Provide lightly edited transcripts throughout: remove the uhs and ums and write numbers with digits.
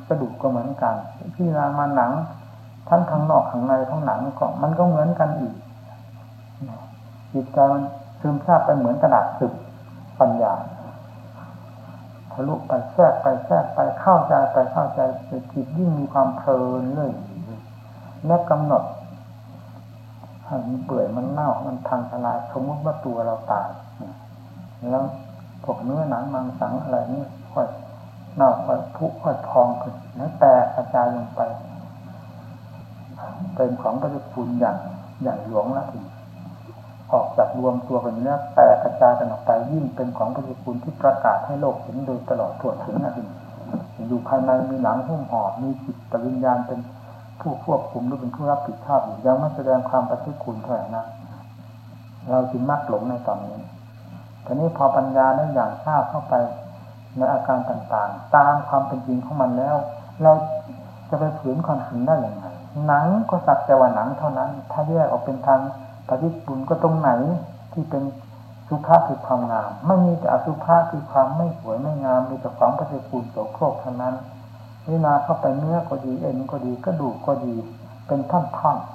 กระดูกก็เหมือนกันพิจารณามาหนังทั้งข้างนอกข้างในทั้งหนังก็มันก็เหมือนกันอีกจิตใจมันซึมซาบไปเหมือนกระดาษสึกปัญญาทะลุไปแทรกไปเข้าใจจิตยิ่งมีความเพลินเลยและกำหนดให้มันเปื่อยมันเน่ามันพังทลายสมมติว่าตัวเราตายแล้วพวกเนื้อหนังมังสังอะไรนี่ค่อยเน่าค่อยผุค่อยพองขึ้นแล้วแตกกระจายลงไปเป็นของปฏิกูลอย่างหลวงละทีออกจากรวมตัวกันแล้วแตกกระจายกันออกไปยิ่งเป็นของปฏิกูลที่ประกาศให้โลกเห็นโดยตลอดทั่วถึงนะทีอยู่ภายในมีหนังหุ้มห่อมีจิตวิญญาณเป็นผู้ควบคุมหรือเป็นผู้รับผิดชอบอยู่ยังไม่แสดงความปฏิกูลเท่าไหร่นะเราจึงมักหลงในตอนนี้ทีนี้พอปัญญาได้อย่างทราบเข้าไปในอาการต่างๆตามความเป็นจริงของมันแล้วเราจะไปฝืนความจริงได้อย่างไรหนังก็สักแต่ว่าหนังเท่านั้นถ้าแยกออกเป็นทางปฏิกูลก็ตรงไหนที่เป็นสุภาพคือความงามไม่มีแต่อสุภาพคือความไม่สวยไม่งามมีแต่ของปฏิกูลโสโครกเท่านั้นเวลาเข้าไปเนื้อก็ดีเอ็นก็ดีกระดูกก็ดีเป็นท่อน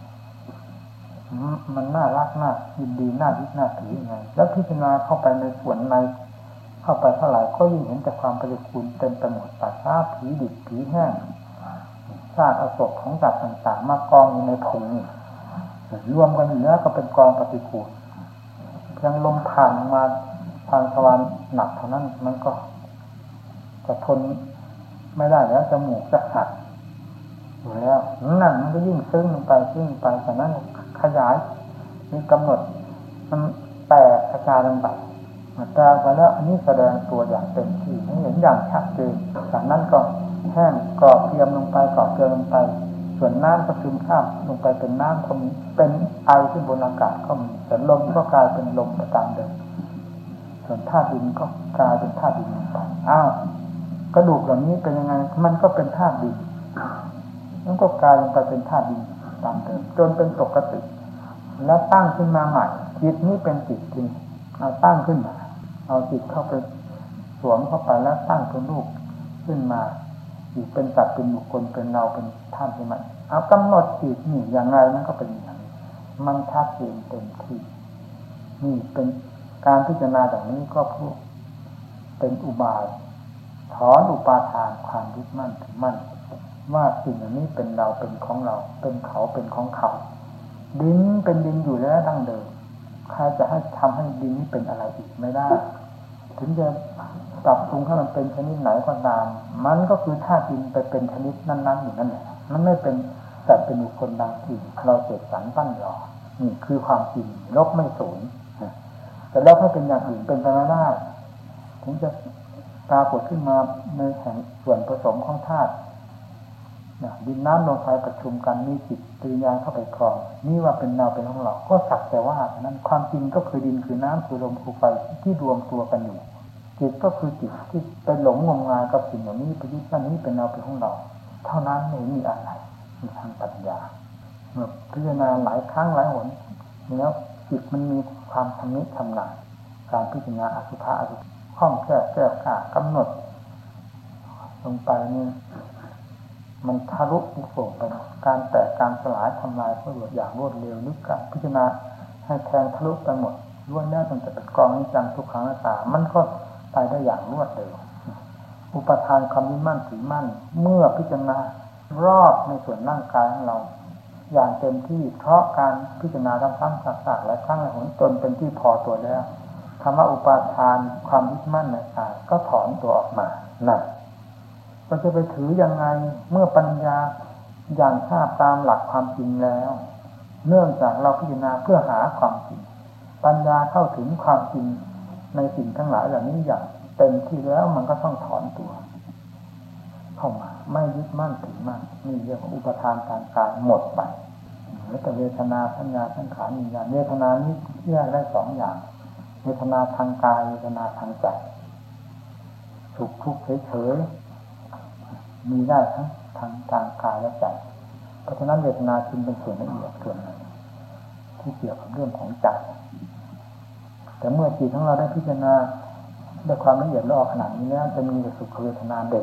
ๆมันน่ารักน่ายินดีน่ายึดน่าถือยังไงแล้วพิจารณาเข้าไปในส่วนในเข้าไปเท่าไหร่ก็ยิ่งเห็นแต่ความปฏิกูลเต็มไปหมดป่าช้าผีดิบผีแห้งซากอศพของสัตว์ต่างๆมากองอยู่ในผงรวมกันอยู่แล้วก็เป็นกองปฏิกูลเพียงลมผ่านมาทางทวารหนักเท่านั้นมันก็จะทนไม่ได้แล้วจมูกจะหักอยู่แล้วนั่นมันก็ยิ่งซึ้งไปจากนั้นขยายมีกำหนดมันแตกกระจายลงไปแต่ไปแล้วอันนี้แสดงตัวอย่างเต็มที่ให้เห็นอย่างชัดเจนจากนั้นก็แห้งกรอบเกรียมลงไปส่วนน้ำก็ซึมซาบลงไปเป็นน้ำก็มีเป็นไอที่บนอากาศก็มีส่วนลมก็กลายเป็นลมไปตามเดิมส่วนธาตุดินก็กลายเป็นธาตุดินไปกระดูกเหล่านี้เป็นยังไงมันก็เป็นธาตุดินมันก็กลายลงไปเป็นธาตุดินตามเดิมจนเป็นปกติแล้วตั้งขึ้นมาใหม่จิตนี้เป็นจิตจริงเอาตั้งขึ้นมาเอาจิตเข้าไปสวมเข้าไปแล้วตั้งเป็นรูปขึ้นมาอีกเป็นสัตว์เป็นบุคคลเป็นเราเป็นท่านเป็นมันเอากำหนดจิตนี่อย่างไรมันก็เป็นอย่างนี้มันชัดเจนเต็มที่นี่เป็นการพิจารณาแบบนี้ก็พูดเป็นอุบายถอนอุปาทานความยึดมั่นถือมั่นว่าสิ่งเหล่านี้เป็นเราเป็นของเราเป็นเขาเป็นของเขาดินเป็นดินอยู่แล้วดั้งเดิมใครจะให้ทำให้ดินนี้เป็นอะไรอีกไม่ได้ถึงจะปรับปรุงให้มันเป็นชนิดไหนก็ตามมันก็คือธาตุดินไปเป็นชนิดนั้นๆอยู่นั่นแหละมันไม่เป็นแต่เป็นบุคคลดังที่เราเสกสรรปั้นหล่อนี่คือความจริงลบไม่สูญแต่แล้วถ้าเป็นอย่างอื่นเป็นไปไม่ได้ถึงจะปรากฏขึ้นมาในแห่งส่วนผสมของธาตุดินน้ำลมไฟประชุมกันมีจิตวิญญาณเข้าไปครองนี่ว่าเป็นเราเป็นของเราก็สักแต่ว่านั้นความจริงก็คือดินคือน้ำคือลมคือไฟที่รวมตัวกันอยู่จิตก็คือจิตที่ไปหลงงมงายกับสิ่งเหล่านี้ไปยึดว่านี้เป็นเราเป็นของเราเท่านั้นไม่มีอะไรมีทางปัญญาเมื่อพิจารณาหลายครั้งหลายหนแล้วจิตมันมีความชำนิชำนาญการพิจารณาอสุภะคล่องแคล่วแก้วกล้ากำหนดลงไปนี่มันทะลุอุโสงไปการแตกการสลายทำลายก็อย่างรวดเร็วนึกการพิจารณาให้แทงทะลุไปหมดล้วนแล้วตั้งแต่เป็นกองนิจังทุกขังอนัตตามันก็ไปได้อย่างรวดเร็วอุปทานความยึดมั่นถือมั่นเมื่อพิจารณารอบในส่วนร่างกายของเราอย่างเต็มที่เพราะการพิจารณาซ้ำๆซักๆหลายครั้งหลายหนจนเป็นที่พอตัวแล้วคำว่าอุปทานความยึดมั่นในกายก็ถอนตัวออกมานั่นเราจะไปถือยังไงเมื่อปัญญาอย่างทราบตามหลักความจริงแล้วเนื่องจากเราพิจารณาเพื่อหาความจริงปัญญาเข้าถึงความจริงในสิ่งทั้งหลายเหล่านี้อย่างเต็มที่แล้วมันก็ต้องถอนตัวเข้ามาไม่ยึดมั่นถือมั่นนี่เรียกว่าอุปทานทางกายหมดไปแล้วแต่เวทนาสัญญาสังขารวิญญาณเวทนานี้แยกได้สองอย่างเวทนาทางกายเวทนาทางใจสุขทุกข์เฉยๆมีได้ทั้งทางกายและใจเพราะฉะนั้นเวทนาจึงเป็นส่วนละเอียดส่วนหนึ่งที่เกี่ยวกับเรื่องของใจแต่เมื่อจิตของเราได้พิจารณาด้วยความละเอียดละออขนาดนี้แล้วจะมีสุขเวทนาเด่น